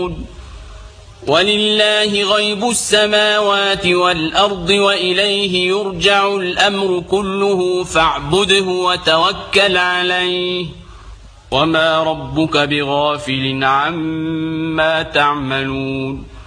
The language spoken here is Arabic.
ولله غيب السماوات والأرض وإليه يرجع الأمر كله فاعبده وتوكل عليه وما ربك بغافل عما تعملون